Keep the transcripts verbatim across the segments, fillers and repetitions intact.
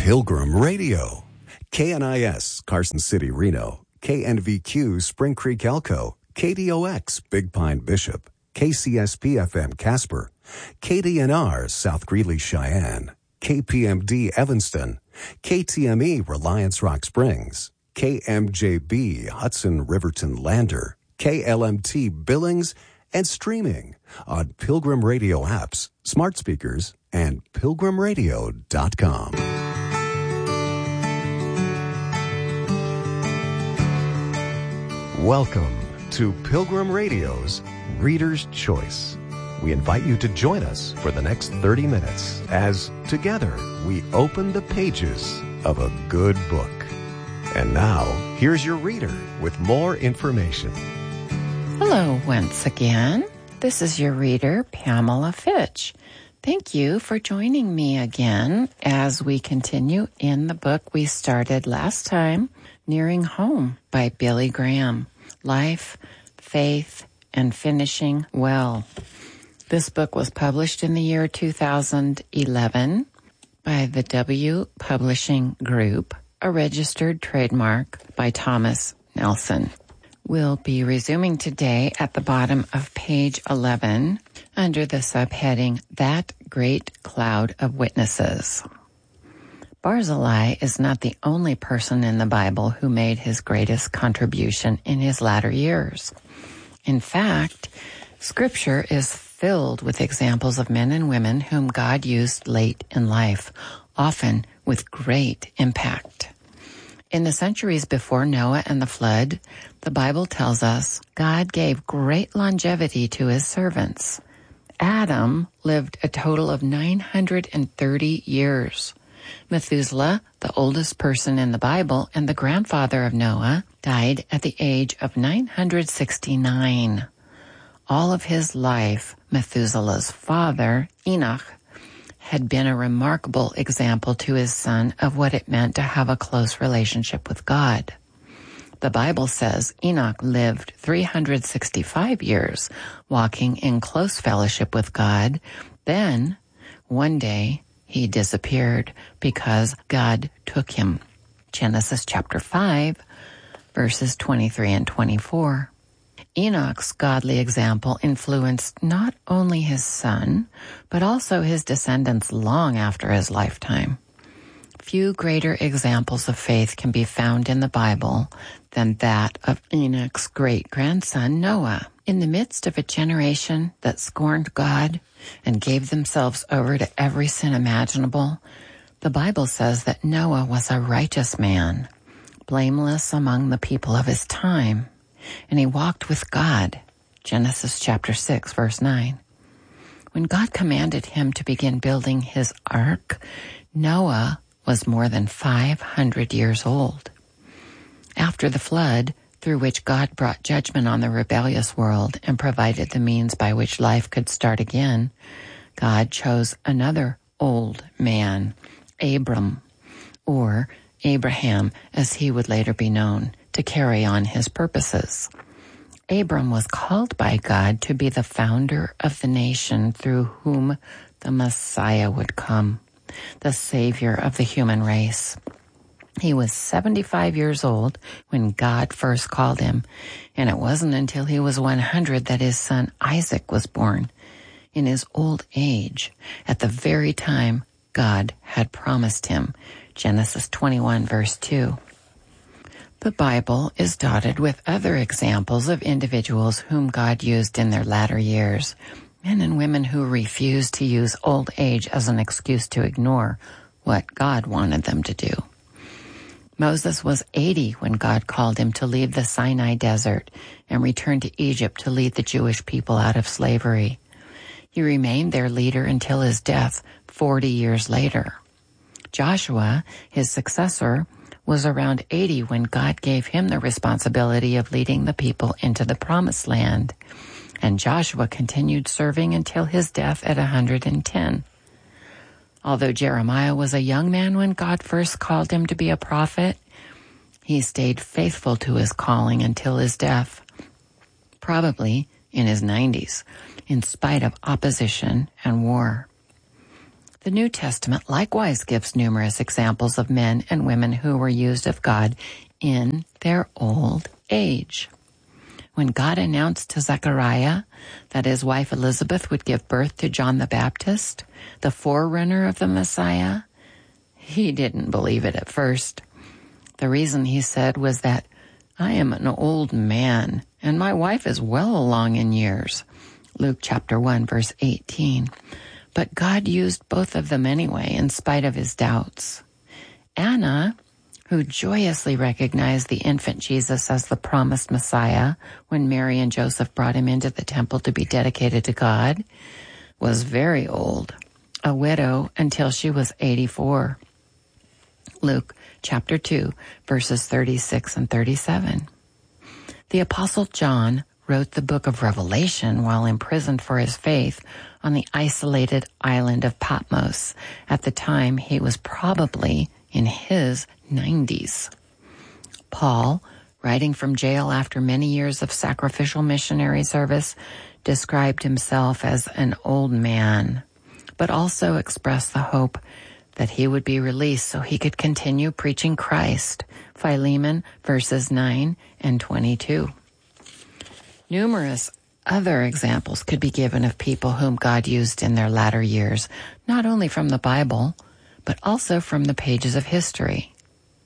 Pilgrim Radio. K N I S, Carson City, Reno. K N V Q, Spring Creek, Elko. K D O X, Big Pine, Bishop. K C S P F M, Casper. K D N R, South Greeley, Cheyenne. K P M D, Evanston. K T M E, Reliance Rock Springs. K M J B, Hudson, Riverton, Lander. K L M T, Billings, and streaming on Pilgrim Radio apps, smart speakers, and pilgrim radio dot com. Welcome to Pilgrim Radio's Reader's Choice. We invite you to join us for the next thirty minutes as together we open the pages of a good book. And now, here's your reader with more information. Hello once again. This is your reader, Pamela Fitch. Thank you for joining me again as we continue in the book we started last time, Nearing Home by Billy Graham. Life, Faith, and Finishing Well. This book was published in the year two thousand eleven by the W Publishing Group, a registered trademark by Thomas Nelson. We'll be resuming today at the bottom of page eleven under the subheading, That Great Cloud of Witnesses. Barzillai is not the only person in the Bible who made his greatest contribution in his latter years. In fact, Scripture is filled with examples of men and women whom God used late in life, often with great impact. In the centuries before Noah and the flood, the Bible tells us God gave great longevity to his servants. Adam lived a total of nine hundred thirty years. Methuselah, the oldest person in the Bible and the grandfather of Noah, died at the age of nine hundred sixty-nine. All of his life, Methuselah's father, Enoch, had been a remarkable example to his son of what it meant to have a close relationship with God. The Bible says Enoch lived three hundred sixty-five years, walking in close fellowship with God. Then, one day, he disappeared because God took him. Genesis chapter five, verses twenty-three and twenty-four. Enoch's godly example influenced not only his son, but also his descendants long after his lifetime. Few greater examples of faith can be found in the Bible than that of Enoch's great-grandson Noah. In the midst of a generation that scorned God and gave themselves over to every sin imaginable, the Bible says that Noah was a righteous man, blameless among the people of his time, and he walked with God. Genesis chapter six, verse nine. When God commanded him to begin building his ark, Noah was more than five hundred years old. After the flood, through which God brought judgment on the rebellious world and provided the means by which life could start again, God chose another old man, Abram, or Abraham, as he would later be known, to carry on his purposes. Abram was called by God to be the founder of the nation through whom the Messiah would come, the Savior of the human race. He was seventy-five years old when God first called him, and it wasn't until he was one hundred that his son Isaac was born, in his old age, at the very time God had promised him. Genesis twenty-one, verse two. The Bible is dotted with other examples of individuals whom God used in their latter years, men and women who refused to use old age as an excuse to ignore what God wanted them to do. Moses was eighty when God called him to leave the Sinai desert and return to Egypt to lead the Jewish people out of slavery. He remained their leader until his death forty years later. Joshua, his successor, was around eighty when God gave him the responsibility of leading the people into the Promised Land, and Joshua continued serving until his death at one hundred ten. Although Jeremiah was a young man when God first called him to be a prophet, he stayed faithful to his calling until his death, probably in his nineties, in spite of opposition and war. The New Testament likewise gives numerous examples of men and women who were used of God in their old age. When God announced to Zechariah that his wife Elizabeth would give birth to John the Baptist, the forerunner of the Messiah, he didn't believe it at first. The reason he said was that, "I am an old man, and my wife is well along in years." Luke chapter one, verse eighteen. But God used both of them anyway, in spite of his doubts. Anna, who joyously recognized the infant Jesus as the promised Messiah when Mary and Joseph brought him into the temple to be dedicated to God, was very old, a widow until she was eighty-four. Luke chapter two, verses thirty-six and thirty-seven. The Apostle John wrote the book of Revelation while imprisoned for his faith on the isolated island of Patmos. At the time, he was probably in his nineties. Paul, writing from jail after many years of sacrificial missionary service, described himself as an old man, but also expressed the hope that he would be released so he could continue preaching Christ. Philemon verses nine and twenty-two. Numerous other examples could be given of people whom God used in their latter years, not only from the Bible, but also from the pages of history.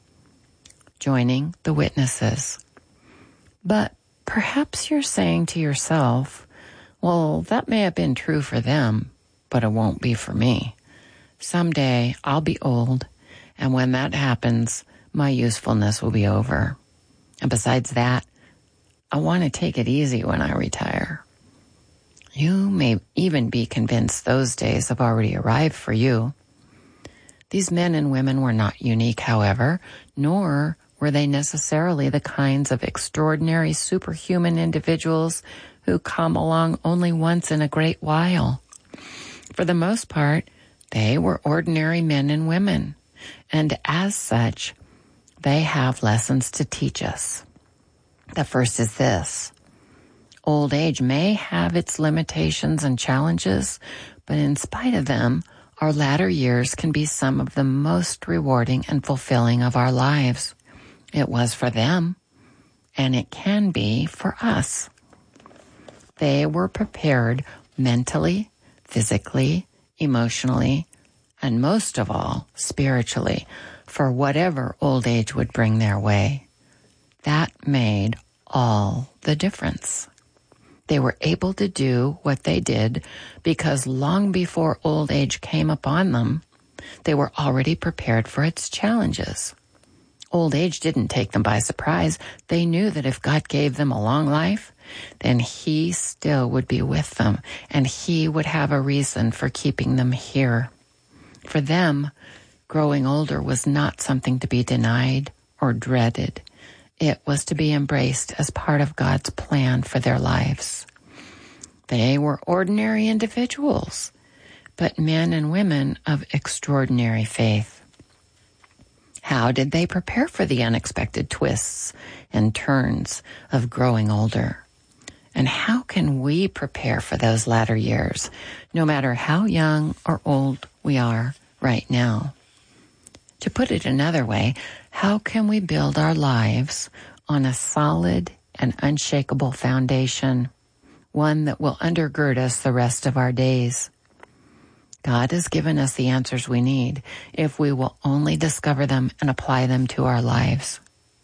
Joining the witnesses. But perhaps you're saying to yourself, well, that may have been true for them, but it won't be for me. Someday I'll be old, and when that happens, my usefulness will be over. And besides that, I want to take it easy when I retire. You may even be convinced those days have already arrived for you. These men and women were not unique, however, nor were they necessarily the kinds of extraordinary superhuman individuals who come along only once in a great while. For the most part, they were ordinary men and women, and as such, they have lessons to teach us. The first is this: old age may have its limitations and challenges, but in spite of them, our latter years can be some of the most rewarding and fulfilling of our lives. It was for them, and it can be for us. They were prepared mentally, physically, emotionally, and most of all, spiritually, for whatever old age would bring their way. That made all the difference. They were able to do what they did because long before old age came upon them, they were already prepared for its challenges. Old age didn't take them by surprise. They knew that if God gave them a long life, then He still would be with them, and He would have a reason for keeping them here. For them, growing older was not something to be denied or dreaded. It was to be embraced as part of God's plan for their lives. They were ordinary individuals, but men and women of extraordinary faith. How did they prepare for the unexpected twists and turns of growing older? And how can we prepare for those latter years, no matter how young or old we are right now? To put it another way, how can we build our lives on a solid and unshakable foundation, one that will undergird us the rest of our days? God has given us the answers we need if we will only discover them and apply them to our lives.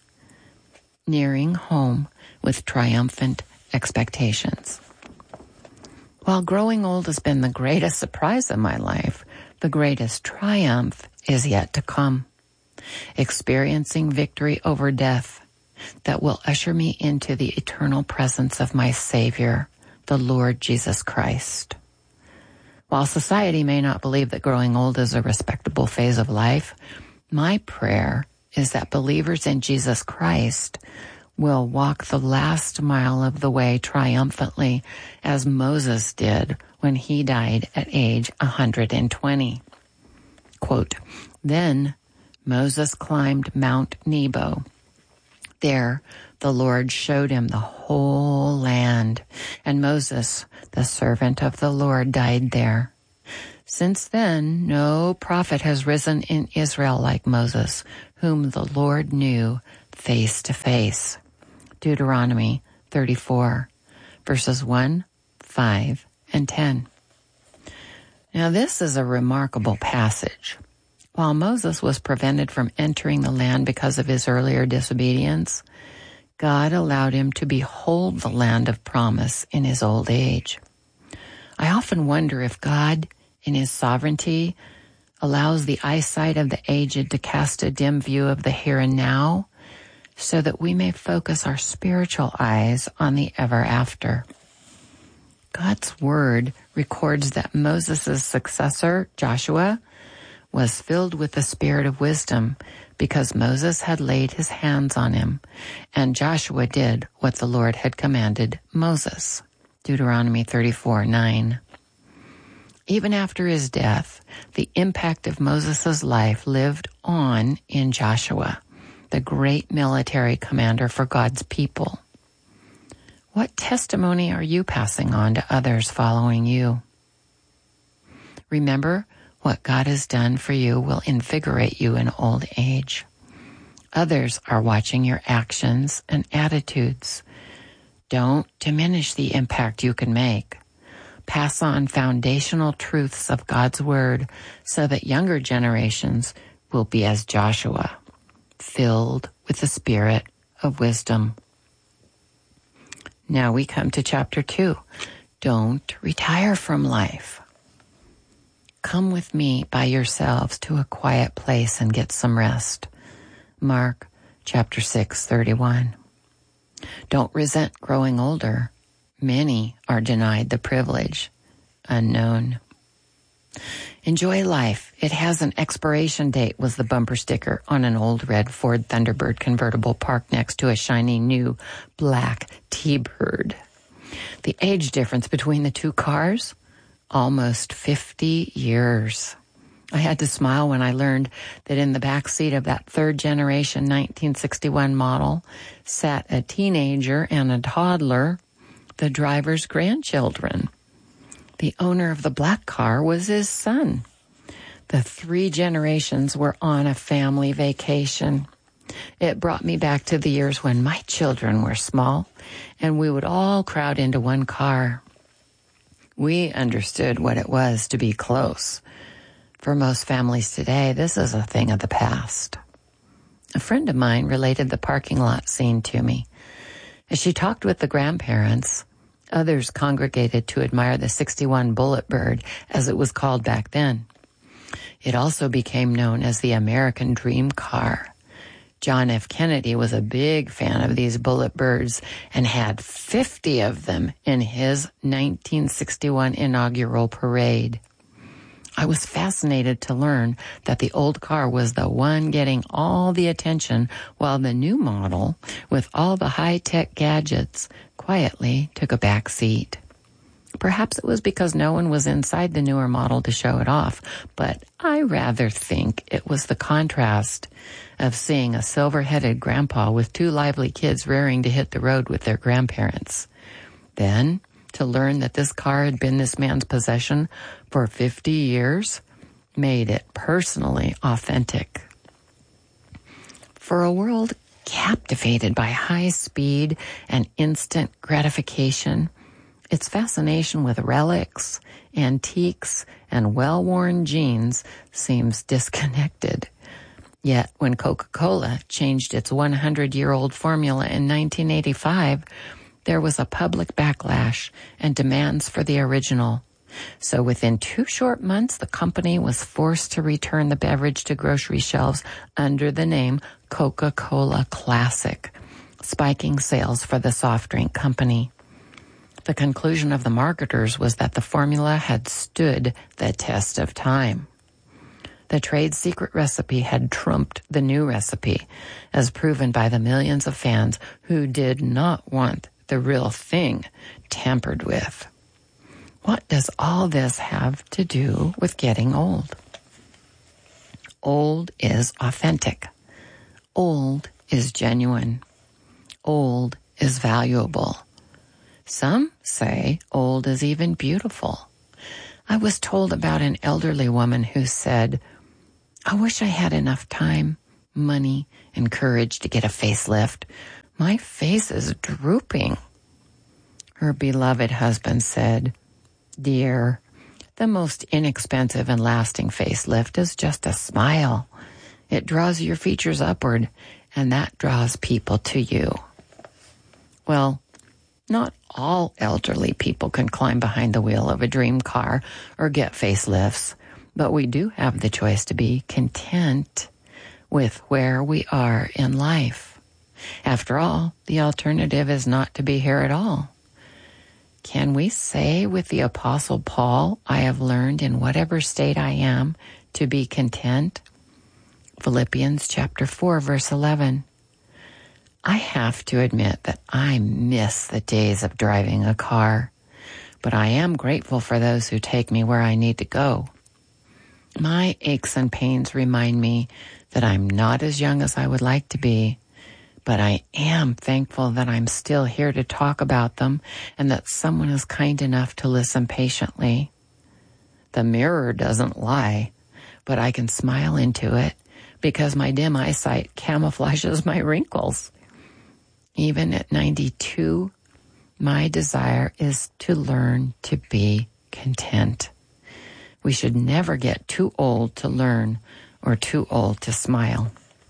Nearing home with triumphant expectations. While growing old has been the greatest surprise of my life, the greatest triumph is yet to come. Experiencing victory over death that will usher me into the eternal presence of my Savior, the Lord Jesus Christ. While society may not believe that growing old is a respectable phase of life, my prayer is that believers in Jesus Christ will walk the last mile of the way triumphantly, as Moses did when he died at age one hundred twenty. Quote, "Then Moses climbed Mount Nebo. There the Lord showed him the whole land, and Moses, the servant of the Lord, died there. Since then, no prophet has risen in Israel like Moses, whom the Lord knew face to face. Deuteronomy thirty-four, verses one, five, and ten. Now, this is a remarkable passage. While Moses was prevented from entering the land because of his earlier disobedience, God allowed him to behold the land of promise in his old age. I often wonder if God, in his sovereignty, allows the eyesight of the aged to cast a dim view of the here and now, so that we may focus our spiritual eyes on the ever after. God's word records that Moses' successor, Joshua, was filled with the spirit of wisdom because Moses had laid his hands on him, and Joshua did what the Lord had commanded Moses. Deuteronomy thirty-four, nine. Even after his death, the impact of Moses' life lived on in Joshua, the great military commander for God's people. What testimony are you passing on to others following you? Remember, what God has done for you will invigorate you in old age. Others are watching your actions and attitudes. Don't diminish the impact you can make. Pass on foundational truths of God's word so that younger generations will be as Joshua, filled with the spirit of wisdom. Now we come to chapter two. Don't retire from life. Come with me by yourselves to a quiet place and get some rest. Mark chapter six, thirty-one. Don't resent growing older. Many are denied the privilege. Unknown. Enjoy life. It has an expiration date, was the bumper sticker on an old red Ford Thunderbird convertible parked next to a shiny new black T-Bird. The age difference between the two cars? Almost fifty years. I had to smile when I learned that in the back seat of that third generation nineteen sixty-one model sat a teenager and a toddler, the driver's grandchildren. The owner of the black car was his son. The three generations were on a family vacation. It brought me back to the years when my children were small and we would all crowd into one car. We understood what it was to be close. For most families today, this is a thing of the past. A friend of mine related the parking lot scene to me. As she talked with the grandparents, others congregated to admire the sixty-one Bullet Bird, as it was called back then. It also became known as the American Dream Car. John F. Kennedy was a big fan of these Bullet Birds and had fifty of them in his nineteen sixty-one inaugural parade. I was fascinated to learn that the old car was the one getting all the attention while the new model, with all the high-tech gadgets, quietly took a back seat. Perhaps it was because no one was inside the newer model to show it off, but I rather think it was the contrast of seeing a silver-headed grandpa with two lively kids raring to hit the road with their grandparents. Then, to learn that this car had been this man's possession for fifty years made it personally authentic. For a world captivated by high speed and instant gratification, its fascination with relics, antiques, and well-worn jeans seems disconnected. Yet, when Coca-Cola changed its one hundred year old formula in nineteen eighty-five, there was a public backlash and demands for the original. So within two short months, the company was forced to return the beverage to grocery shelves under the name Coca-Cola Classic, spiking sales for the soft drink company. The conclusion of the marketers was that the formula had stood the test of time. The trade secret recipe had trumped the new recipe, as proven by the millions of fans who did not want the real thing tampered with. What does all this have to do with getting old? Old is authentic. Old is genuine. Old is valuable. Some say old is even beautiful. I was told about an elderly woman who said, "I wish I had enough time, money, and courage to get a facelift. My face is drooping." Her beloved husband said, "Dear, the most inexpensive and lasting facelift is just a smile. It draws your features upward, and that draws people to you." Well, not all elderly people can climb behind the wheel of a dream car or get facelifts, but we do have the choice to be content with where we are in life. After all, the alternative is not to be here at all. Can we say with the Apostle Paul, "I have learned in whatever state I am to be content"? Philippians chapter four, verse eleven. I have to admit that I miss the days of driving a car, but I am grateful for those who take me where I need to go. My aches and pains remind me that I'm not as young as I would like to be, but I am thankful that I'm still here to talk about them and that someone is kind enough to listen patiently. The mirror doesn't lie, but I can smile into it because my dim eyesight camouflages my wrinkles. Even at ninety-two, my desire is to learn to be content. We should never get too old to learn or too old to smile.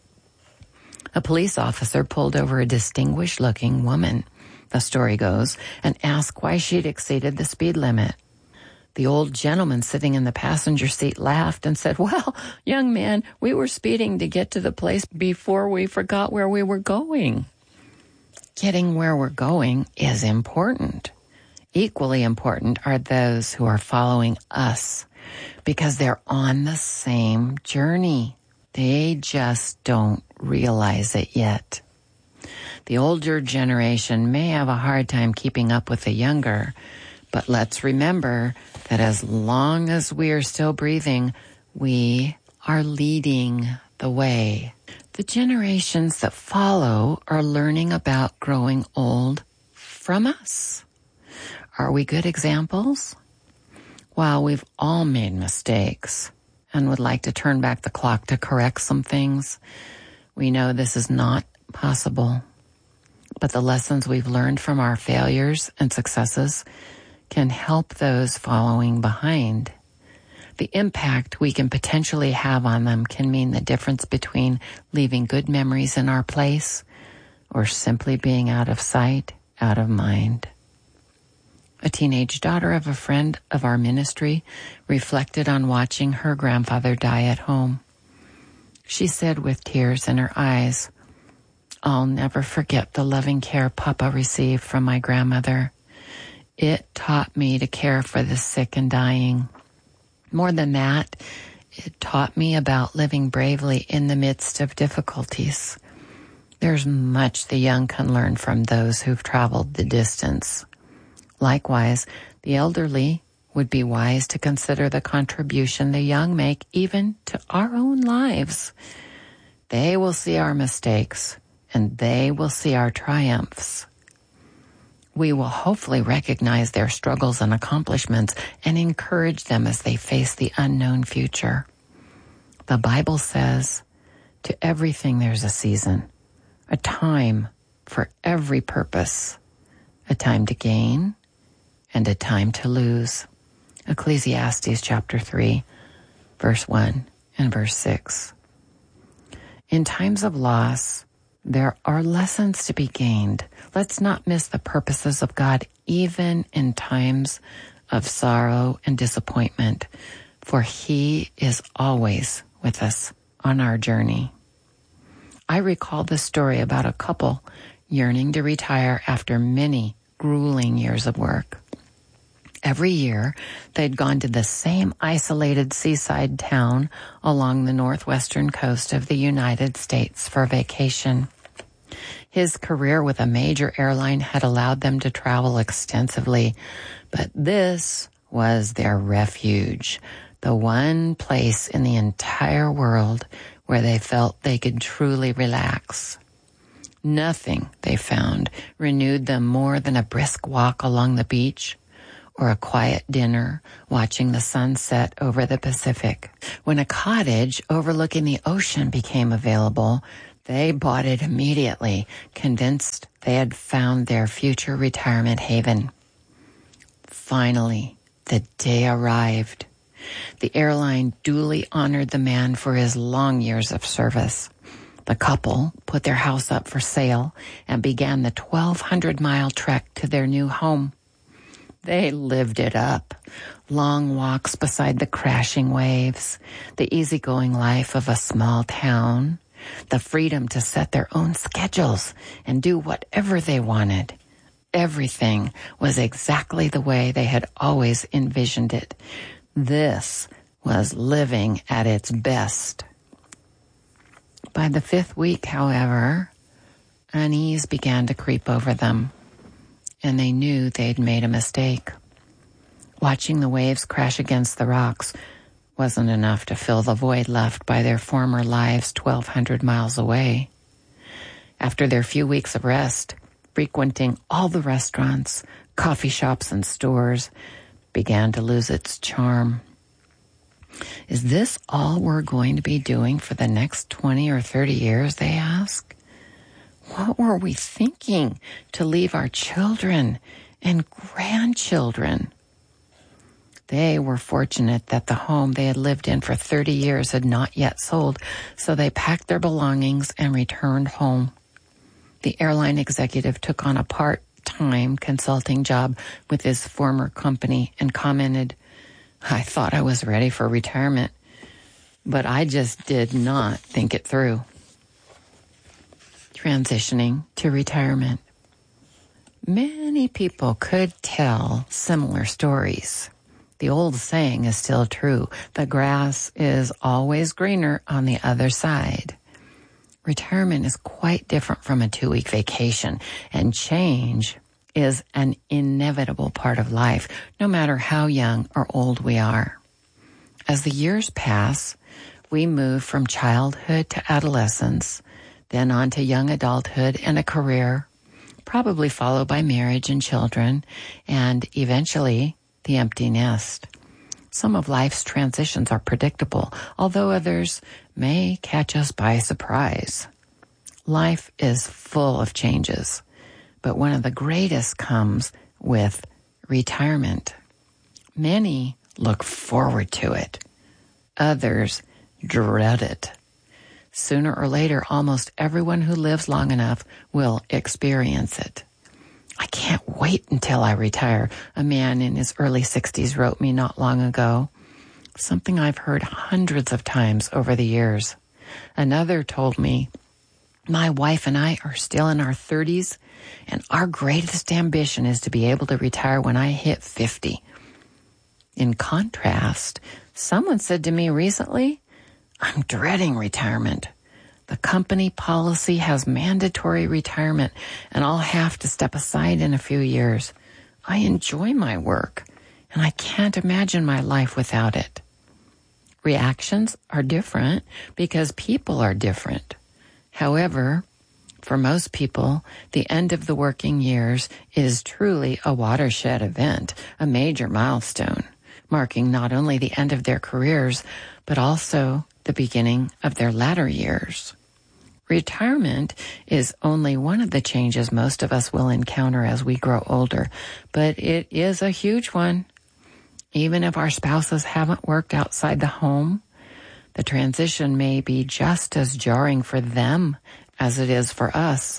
A police officer pulled over a distinguished-looking woman, the story goes, and asked why she'd exceeded the speed limit. The old gentleman sitting in the passenger seat laughed and said, "Well, young man, we were speeding to get to the place before we forgot where we were going." Getting where we're going is important. Equally important are those who are following us because they're on the same journey. They just don't realize it yet. The older generation may have a hard time keeping up with the younger, but let's remember that as long as we are still breathing, we are leading the way. The generations that follow are learning about growing old from us. Are we good examples? While we've all made mistakes and would like to turn back the clock to correct some things, we know this is not possible. But the lessons we've learned from our failures and successes can help those following behind. The impact we can potentially have on them can mean the difference between leaving good memories in our place or simply being out of sight, out of mind. A teenage daughter of a friend of our ministry reflected on watching her grandfather die at home. She said with tears in her eyes, "I'll never forget the loving care Papa received from my grandmother. It taught me to care for the sick and dying. More than that, it taught me about living bravely in the midst of difficulties. There's much the young can learn from those who've traveled the distance. Likewise, the elderly would be wise to consider the contribution the young make even to our own lives. They will see our mistakes, and they will see our triumphs. We will hopefully recognize their struggles and accomplishments and encourage them as they face the unknown future. The Bible says, to everything there's a season, a time for every purpose, a time to gain and a time to lose. Ecclesiastes chapter three, verse one and verse six. In times of loss, there are lessons to be gained. Let's not miss the purposes of God even in times of sorrow and disappointment, for He is always with us on our journey. I recall the story about a couple yearning to retire after many grueling years of work. Every year, they'd gone to the same isolated seaside town along the northwestern coast of the United States for vacation. His career with a major airline had allowed them to travel extensively, but this was their refuge, the one place in the entire world where they felt they could truly relax. Nothing, they found, renewed them more than a brisk walk along the beach or a quiet dinner watching the sunset over the Pacific. When a cottage overlooking the ocean became available, they bought it immediately, convinced they had found their future retirement haven. Finally, the day arrived. The airline duly honored the man for his long years of service. The couple put their house up for sale and began the twelve hundred mile trek to their new home. They lived it up. Long walks beside the crashing waves, the easygoing life of a small town, the freedom to set their own schedules and do whatever they wanted. Everything was exactly the way they had always envisioned it. This was living at its best. By the fifth week, however, unease began to creep over them, and they knew they'd made a mistake. Watching the waves crash against the rocks wasn't enough to fill the void left by their former lives twelve hundred miles away. After their few weeks of rest, frequenting all the restaurants, coffee shops, and stores began to lose its charm. Is this all we're going to be doing for the next twenty or thirty years, they ask? What were we thinking to leave our children and grandchildren? They were fortunate that the home they had lived in for thirty years had not yet sold, so they packed their belongings and returned home. The airline executive took on a part-time consulting job with his former company and commented, "I thought I was ready for retirement, but I just did not think it through." Transitioning to retirement. Many people could tell similar stories. The old saying is still true: the grass is always greener on the other side. Retirement is quite different from a two-week vacation, and change is an inevitable part of life, no matter how young or old we are. As the years pass, we move from childhood to adolescence, then on to young adulthood and a career, probably followed by marriage and children, and eventually the empty nest. Some of life's transitions are predictable, although others may catch us by surprise. Life is full of changes, but one of the greatest comes with retirement. Many look forward to it. Others dread it. Sooner or later, almost everyone who lives long enough will experience it. "I can't wait until I retire," a man in his early sixties wrote me not long ago, something I've heard hundreds of times over the years. Another told me, "My wife and I are still in our thirties, and our greatest ambition is to be able to retire when I hit fifty. In contrast, someone said to me recently, "I'm dreading retirement. The company policy has mandatory retirement, and I'll have to step aside in a few years. I enjoy my work, and I can't imagine my life without it." Reactions are different because people are different. However, for most people, the end of the working years is truly a watershed event, a major milestone, marking not only the end of their careers, but also the beginning of their latter years. Retirement is only one of the changes most of us will encounter as we grow older, but it is a huge one. Even if our spouses haven't worked outside the home, the transition may be just as jarring for them as it is for us.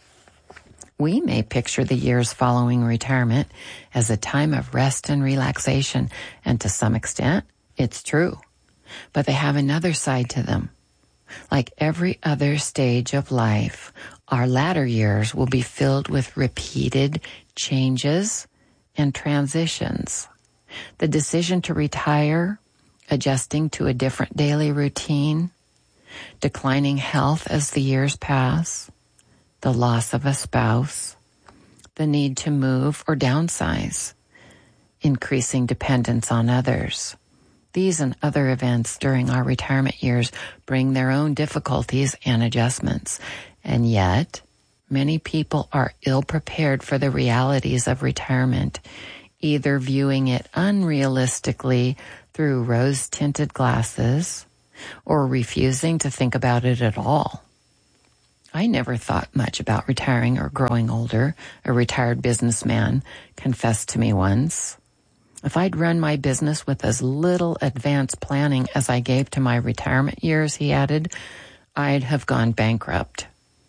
We may picture the years following retirement as a time of rest and relaxation, and to some extent, it's true. But they have another side to them. Like every other stage of life, our latter years will be filled with repeated changes and transitions. The decision to retire, adjusting to a different daily routine, declining health as the years pass, the loss of a spouse, the need to move or downsize, increasing dependence on others. These and other events during our retirement years bring their own difficulties and adjustments, and yet many people are ill-prepared for the realities of retirement, either viewing it unrealistically through rose-tinted glasses or refusing to think about it at all. I never thought much about retiring or growing older, a retired businessman confessed to me once. If I'd run my business with as little advanced planning as I gave to my retirement years, he added, I'd have gone bankrupt.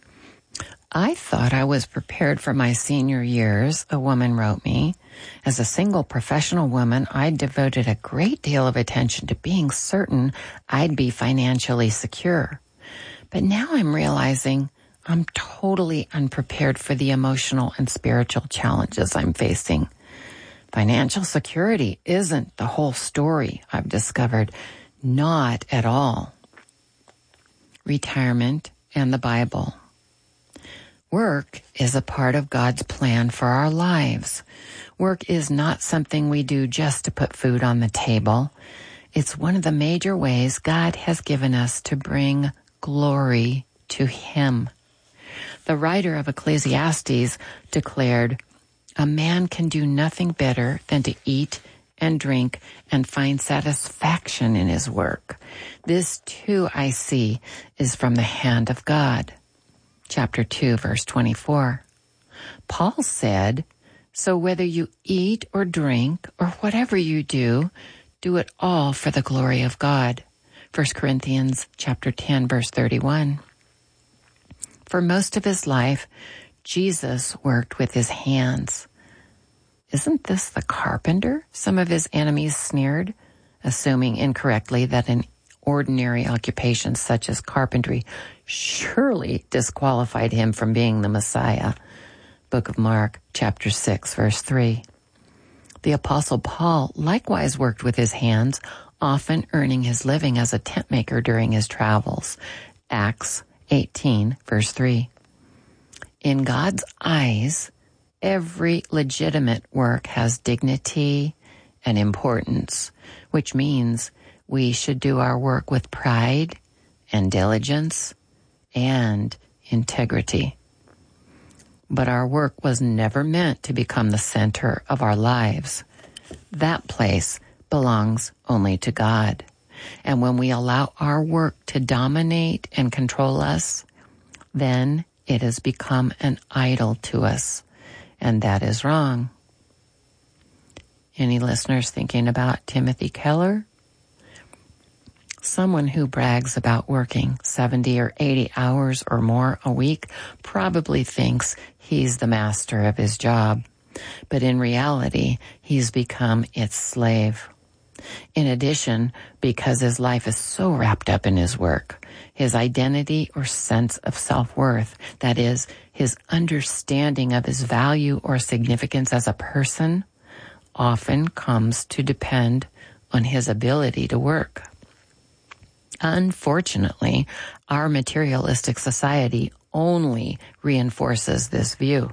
I thought I was prepared for my senior years, a woman wrote me. As a single professional woman, I'd devoted a great deal of attention to being certain I'd be financially secure. But now I'm realizing I'm totally unprepared for the emotional and spiritual challenges I'm facing. Financial security isn't the whole story, I've discovered. Not at all. Retirement and the Bible. Work is a part of God's plan for our lives. Work is not something we do just to put food on the table. It's one of the major ways God has given us to bring glory to Him. The writer of Ecclesiastes declared, a man can do nothing better than to eat and drink and find satisfaction in his work. This too, I see, is from the hand of God. Chapter two, verse twenty-four. Paul said, so whether you eat or drink or whatever you do, do it all for the glory of God. First Corinthians chapter ten, verse thirty-one. For most of his life, Jesus worked with his hands. Isn't this the carpenter? Some of his enemies sneered, assuming incorrectly that an ordinary occupation such as carpentry surely disqualified him from being the Messiah. Book of Mark, chapter six, verse three. The Apostle Paul likewise worked with his hands, often earning his living as a tent maker during his travels. Acts eighteen, verse three. In God's eyes, every legitimate work has dignity and importance, which means we should do our work with pride and diligence and integrity. But our work was never meant to become the center of our lives. That place belongs only to God. And when we allow our work to dominate and control us, then it has become an idol to us. And that is wrong. Any listeners thinking about Timothy Keller? Someone who brags about working seventy or eighty hours or more a week probably thinks he's the master of his job. But in reality, he's become its slave. In addition, because his life is so wrapped up in his work, his identity or sense of self-worth, that is, his understanding of his value or significance as a person, often comes to depend on his ability to work. Unfortunately, our materialistic society only reinforces this view.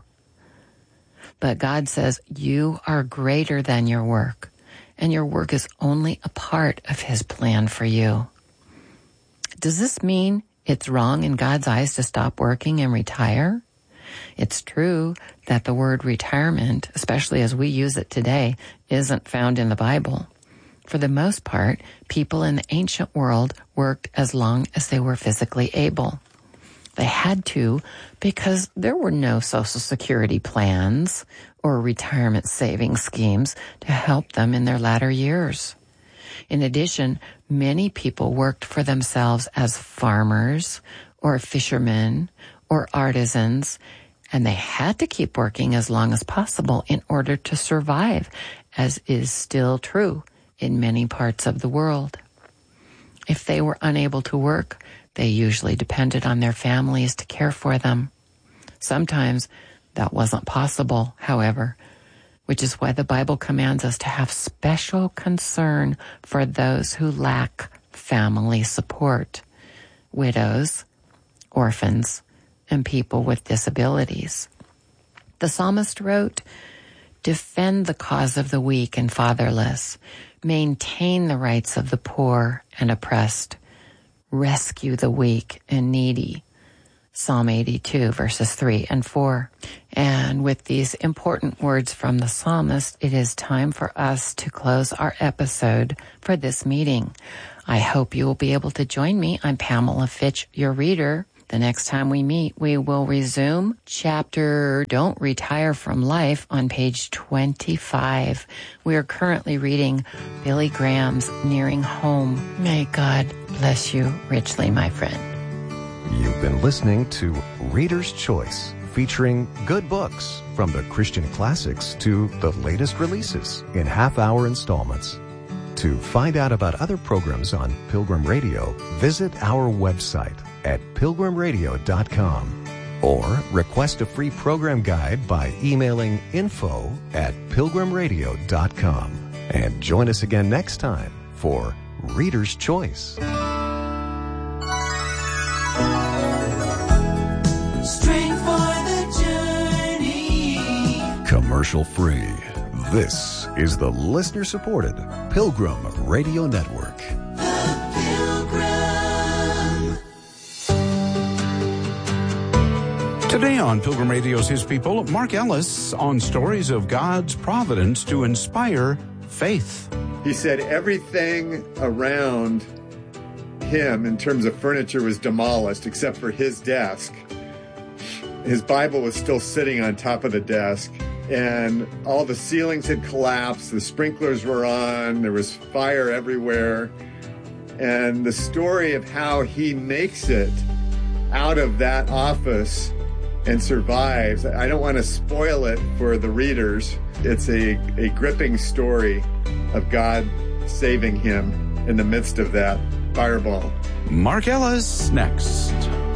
But God says you are greater than your work, and your work is only a part of His plan for you. Does this mean it's wrong in God's eyes to stop working and retire? It's true that the word retirement, especially as we use it today, isn't found in the Bible. For the most part, people in the ancient world worked as long as they were physically able. They had to because there were no Social Security plans or retirement savings schemes to help them in their latter years. In addition, many people worked for themselves as farmers or fishermen or artisans, and they had to keep working as long as possible in order to survive, as is still true in many parts of the world. If they were unable to work, they usually depended on their families to care for them. Sometimes that wasn't possible, however, which is why the Bible commands us to have special concern for those who lack family support, widows, orphans, and people with disabilities. The psalmist wrote, "Defend the cause of the weak and fatherless. Maintain the rights of the poor and oppressed. Rescue the weak and needy. Psalm eighty-two, verses three and four. And with these important words from the psalmist, it is time for us to close our episode for this meeting. I hope you will be able to join me. I'm Pamela Fitch, your reader. The next time we meet, we will resume chapter Don't Retire from Life on page twenty-five. We are currently reading Billy Graham's Nearing Home. May God bless you richly, my friend. You've been listening to Reader's Choice, featuring good books from the Christian classics to the latest releases in half-hour installments. To find out about other programs on Pilgrim Radio, visit our website at pilgrim radio dot com or request a free program guide by emailing info at pilgrim radio dot com. And join us again next time for Reader's Choice. Strength for the journey. Commercial free. This is the listener-supported Pilgrim Radio Network. The Pilgrim. Today on Pilgrim Radio's His People, Mark Ellis on stories of God's providence to inspire faith. He said everything around him in terms of furniture was demolished except for his desk. His Bible was still sitting on top of the desk, and all the ceilings had collapsed, the sprinklers were on, there was fire everywhere. And the story of how he makes it out of that office and survives, I don't want to spoil it for the readers. It's a, a gripping story of God saving him in the midst of that fireball. Mark Ellis next.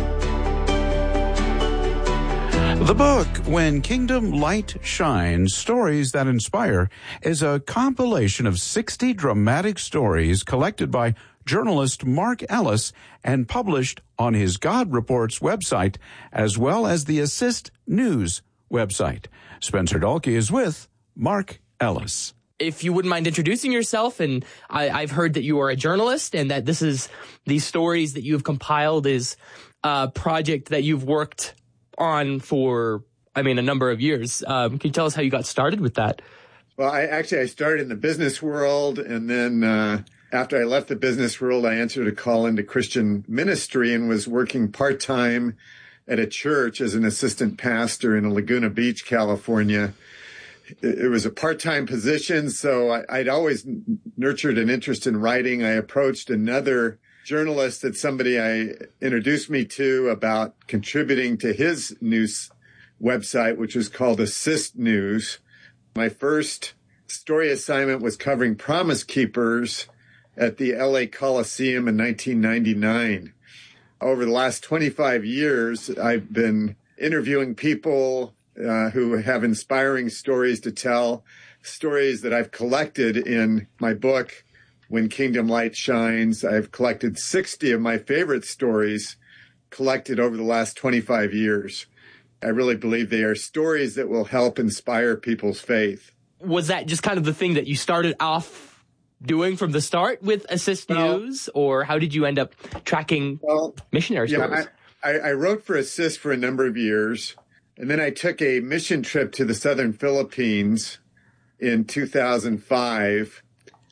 The book, When Kingdom Light Shines, Stories That Inspire, is a compilation of sixty dramatic stories collected by journalist Mark Ellis and published on his God Reports website, as well as the Assist News website. Spencer Dalkey is with Mark Ellis. If you wouldn't mind introducing yourself, and I, I've heard that you are a journalist and that this is these stories that you've compiled is a project that you've worked on for, I mean, a number of years. Um, can you tell us how you got started with that? Well, I actually, I started in the business world, and then uh, after I left the business world, I answered a call into Christian ministry and was working part-time at a church as an assistant pastor in Laguna Beach, California. It was a part-time position, so I, I'd always nurtured an interest in writing. I approached another journalist that somebody I introduced me to about contributing to his news website, which was called Assist News. My first story assignment was covering Promise Keepers at the L A Coliseum in nineteen ninety-nine. Over the last twenty-five years, I've been interviewing people uh, who have inspiring stories to tell, stories that I've collected in my book, When Kingdom Light Shines. I've collected sixty of my favorite stories collected over the last twenty-five years. I really believe they are stories that will help inspire people's faith. Was that just kind of the thing that you started off doing from the start with Assist well, News, or how did you end up tracking well, missionary yeah, stories? I, I wrote for Assist for a number of years, and then I took a mission trip to the southern Philippines in two thousand five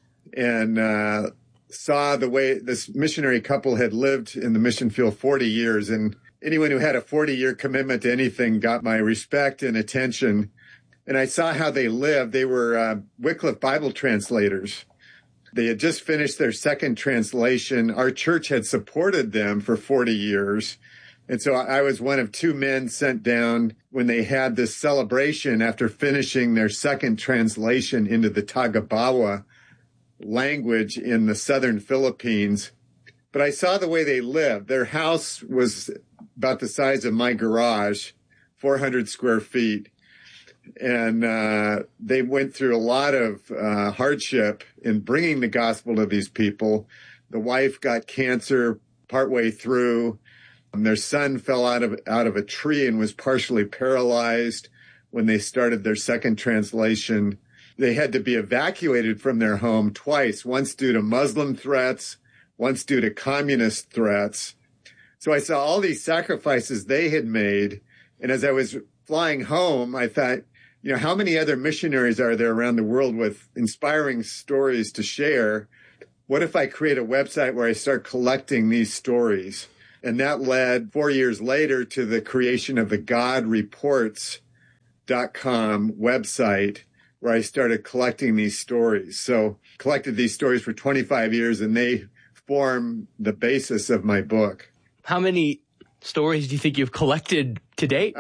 and uh, saw the way this missionary couple had lived in the mission field forty years. And anyone who had a forty-year commitment to anything got my respect and attention. And I saw how they lived. They were uh, Wycliffe Bible translators. They had just finished their second translation. Our church had supported them for forty years. And so I was one of two men sent down when they had this celebration after finishing their second translation into the Tagabawa language in the southern Philippines. But I saw the way they lived. Their house was about the size of my garage, four hundred square feet. And uh, they went through a lot of uh, hardship in bringing the gospel to these people. The wife got cancer partway through. And their son fell out of out of a tree and was partially paralyzed when they started their second translation. They had to be evacuated from their home twice, once due to Muslim threats, once due to communist threats. So I saw all these sacrifices they had made. And as I was flying home, I thought, you know, how many other missionaries are there around the world with inspiring stories to share? What if I create a website where I start collecting these stories? And that led four years later to the creation of the God Reports dot com website, where I started collecting these stories. So collected these stories for twenty-five years, and they form the basis of my book. How many stories do you think you've collected to date?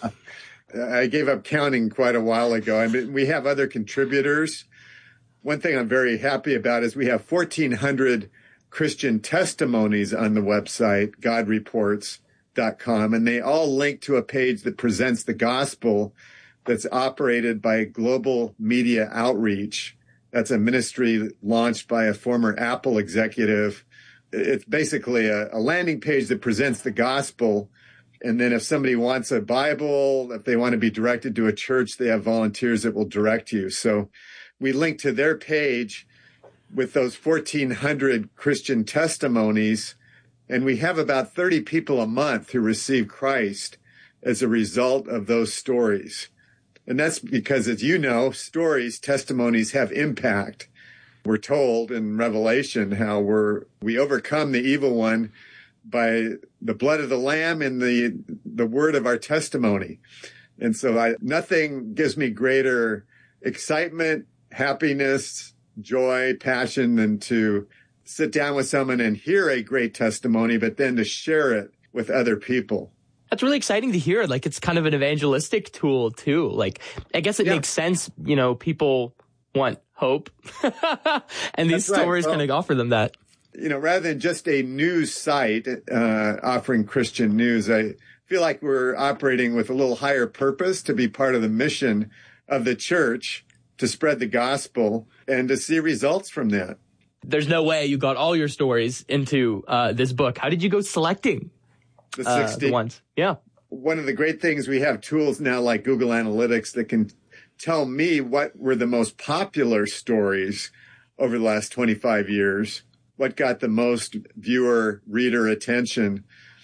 I gave up counting quite a while ago. I mean, we have other contributors. One thing I'm very happy about is we have fourteen hundred Christian testimonies on the website, God Reports dot com, and they all link to a page that presents the gospel that's operated by Global Media Outreach. That's a ministry launched by a former Apple executive. It's basically a, a landing page that presents the gospel. And then if somebody wants a Bible, if they want to be directed to a church, they have volunteers that will direct you. So we link to their page with those fourteen hundred Christian testimonies. And we have about thirty people a month who receive Christ as a result of those stories. And that's because, as you know, stories, testimonies have impact. We're told in Revelation how we're, we overcome the evil one by the blood of the Lamb and the, the word of our testimony. And so I, nothing gives me greater excitement, happiness, joy, passion than to sit down with someone and hear a great testimony, but then to share it with other people. That's really exciting to hear. Like, it's kind of an evangelistic tool too. Like, I guess it yeah. makes sense. You know, people want hope and these That's stories right. well, kind of offer them that. You know, rather than just a news site uh, offering Christian news, I feel like we're operating with a little higher purpose to be part of the mission of the church to spread the gospel and to see results from that. There's no way you got all your stories into uh, this book. How did you go selecting the sixty uh, the ones? Yeah. One of the great things, we have tools now like Google Analytics that can tell me what were the most popular stories over the last twenty-five years, what got the most viewer, reader attention.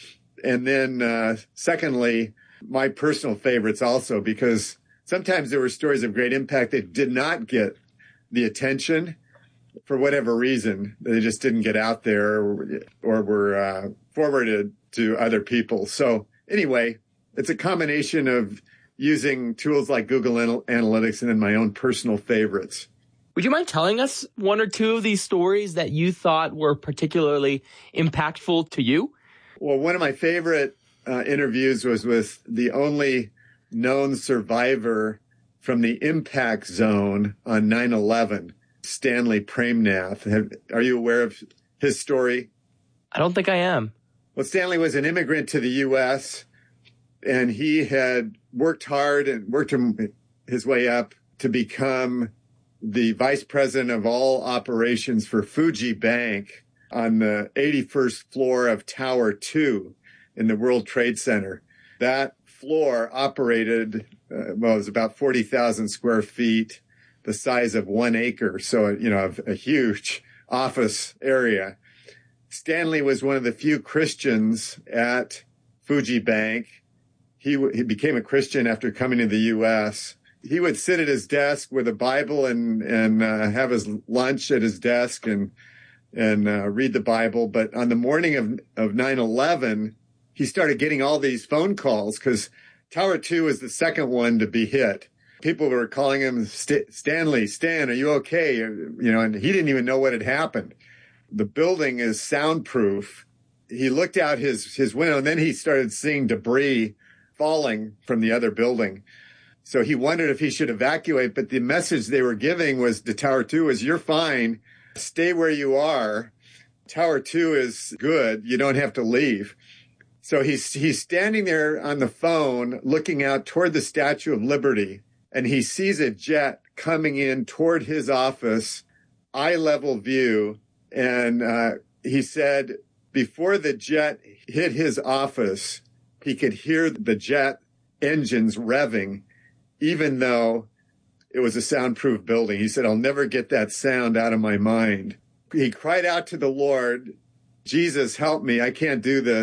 And then, uh, secondly, my personal favorites also, because sometimes there were stories of great impact that did not get the attention for whatever reason. They just didn't get out there or, or were uh, forwarded to other people. So anyway, it's a combination of using tools like Google Anal- Analytics and then my own personal favorites. Would you mind telling us one or two of these stories that you thought were particularly impactful to you? Well, one of my favorite uh, interviews was with the only known survivor from the impact zone on nine eleven, Stanley Premnath. Have, are you aware of his story? I don't think I am. Well, Stanley was an immigrant to the U S, and he had worked hard and worked his way up to become the vice president of all operations for Fuji Bank on the eighty-first floor of Tower two in the World Trade Center. That floor operated, uh, well, it was about forty thousand square feet, the size of one acre. So, you know, a, a huge office area. Stanley was one of the few Christians at Fuji Bank. He, he became a Christian after coming to the U S. He would sit at his desk with a Bible and, and uh, have his lunch at his desk and, and uh, read the Bible. But on the morning of, of nine eleven, he started getting all these phone calls because Tower two was the second one to be hit. People were calling him, St- Stanley, Stan, are you okay? You know, and he didn't even know what had happened. The building is soundproof. He looked out his, his window and then he started seeing debris falling from the other building. So he wondered if he should evacuate, but the message they were giving was to Tower two was, you're fine. Stay where you are. Tower two is good. You don't have to leave. So he's, he's standing there on the phone looking out toward the Statue of Liberty, and he sees a jet coming in toward his office, eye level view. And uh, he said before the jet hit his office, he could hear the jet engines revving, even though it was a soundproof building. He said, I'll never get that sound out of my mind. He cried out to the Lord, Jesus, help me. I can't do this.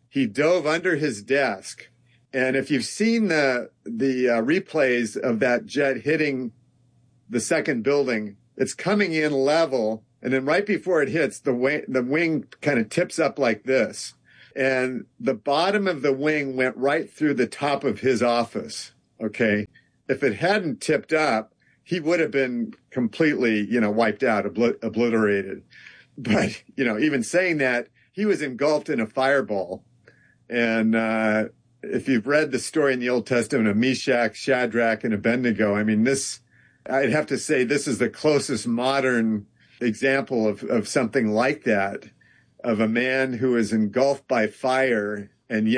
he dove under his desk. And if you've seen the the uh, replays of that jet hitting the second building, it's coming in level. And then right before it hits, the wing, the wing kind of tips up like this. And the bottom of the wing went right through the top of his office. Okay. If it hadn't tipped up, he would have been completely, you know, wiped out, obl- obliterated. But, you know, even saying that, he was engulfed in a fireball. And uh, if you've read the story in the Old Testament of Meshach, Shadrach, and Abednego, I mean, this, I'd have to say this is the closest modern example of, of something like that, of a man who is engulfed by fire and yet